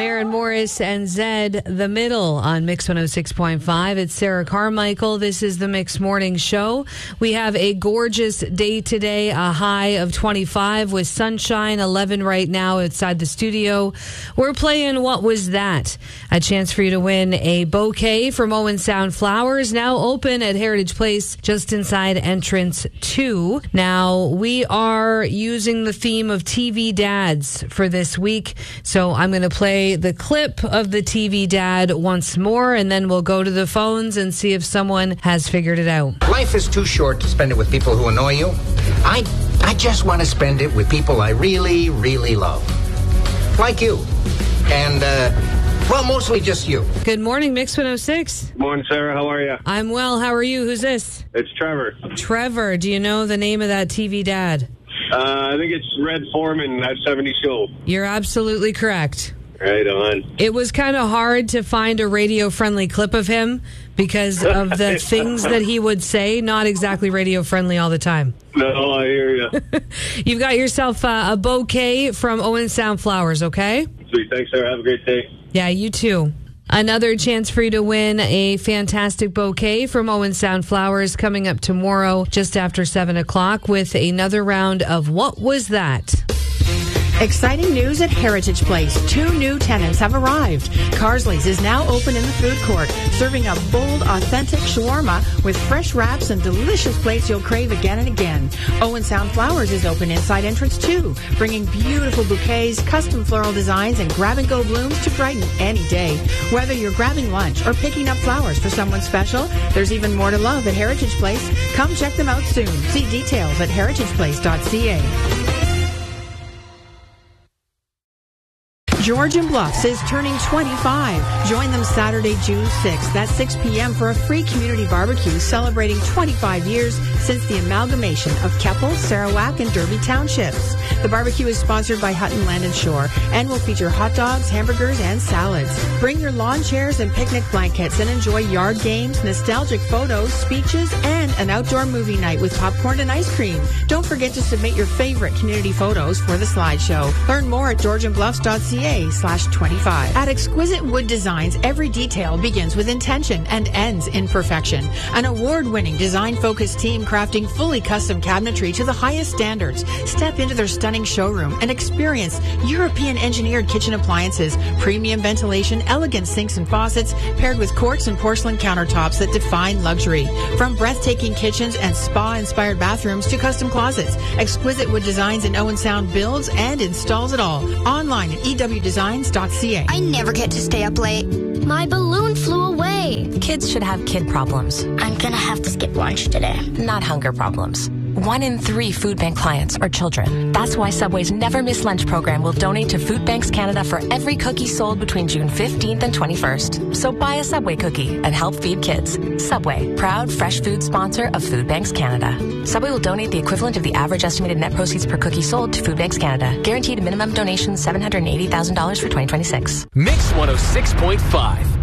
Maren Morris and Zed The Middle on Mix 106.5. It's Sarah Carmichael. This is the Mix Morning Show. We have a gorgeous day today, a high of 25 with sunshine, 11 right now outside the studio. We're playing What Was That? A chance for you to win a bouquet from Owen Sound Flowers, now open at Heritage Place, just inside entrance 2. Now, we are using the theme of TV dads for this week, so I'm going to play the clip of the TV dad once more, and then we'll go to the phones and see if someone has figured it out. Life is too short to spend it with people who annoy you. I just want to spend it with people I really, really love. Like you. And, well, mostly just you. Good morning, Mix 106. Morning, Sarah. How are you? I'm well. How are you? Who's this? It's Trevor. Trevor, do you know the name of that TV dad? I think it's Red Foreman, that 70s show. You're absolutely correct. Right on. It was kind of hard to find a radio-friendly clip of him because of the things that he would say. Not exactly radio-friendly all the time. No, I hear you. You've got yourself a bouquet from Owen Sound Flowers, okay? Sweet. Thanks, Sarah. Have a great day. Yeah, you too. Another chance for you to win a fantastic bouquet from Owen Sound Flowers coming up tomorrow just after 7 o'clock with another round of What Was That? Exciting news at Heritage Place. 2 new tenants have arrived. Carsley's is now open in the food court, serving a bold, authentic shawarma with fresh wraps and delicious plates you'll crave again and again. Owen Sound Flowers is open inside entrance 2, bringing beautiful bouquets, custom floral designs, and grab-and-go blooms to brighten any day. Whether you're grabbing lunch or picking up flowers for someone special, there's even more to love at Heritage Place. Come check them out soon. See details at heritageplace.ca. Georgian Bluffs is turning 25. Join them Saturday, June 6th at 6 p.m. for a free community barbecue celebrating 25 years since the amalgamation of Keppel, Sarawak, and Derby townships. The barbecue is sponsored by Hutton Land and Shore and will feature hot dogs, hamburgers, and salads. Bring your lawn chairs and picnic blankets and enjoy yard games, nostalgic photos, speeches, and an outdoor movie night with popcorn and ice cream. Don't forget to submit your favorite community photos for the slideshow. Learn more at georgianbluffs.ca/25. At Exquisite Wood Designs, every detail begins with intention and ends in perfection. An award-winning design-focused team crafting fully custom cabinetry to the highest standards. Step into their stunning showroom and experience European engineered kitchen appliances, premium ventilation, elegant sinks and faucets, paired with quartz and porcelain countertops that define luxury. From breathtaking kitchens and spa-inspired bathrooms to custom closets, Exquisite Wood Designs in Owen Sound builds and installs it all. Online at ewdesigns.ca. I never get to stay up late. My balloon flew away. Kids should have kid problems. I'm gonna have to skip lunch today. Not hunger problems. 1 in 3 food bank clients are children. That's why Subway's Never Miss Lunch program will donate to Food Banks Canada for every cookie sold between June 15th and 21st. So buy a Subway cookie and help feed kids. Subway, proud fresh food sponsor of Food Banks Canada. Subway will donate the equivalent of the average estimated net proceeds per cookie sold to Food Banks Canada. Guaranteed minimum donation $780,000 for 2026. Mix 106.5.